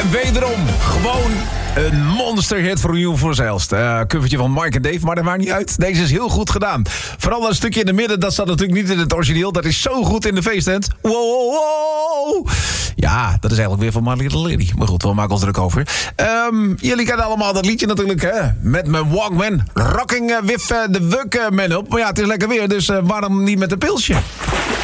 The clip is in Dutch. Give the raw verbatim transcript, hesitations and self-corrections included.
En wederom gewoon een monsterhit voor Nieuw voor Zelst. Uh, covertje van Mike en Dave, maar dat maakt niet uit. Deze is heel goed gedaan. Vooral dat stukje in de midden, dat staat natuurlijk niet in het origineel. Dat is zo goed in de feesttent. Wow, wow, wow. Ja, dat is eigenlijk weer van My Little Lady. Maar goed, we maken ons druk over. Um, jullie kennen allemaal dat liedje natuurlijk, hè? Met mijn Walkman. Rocking uh, with uh, the Workman op. Maar ja, het is lekker weer, dus uh, waarom niet met een pilsje?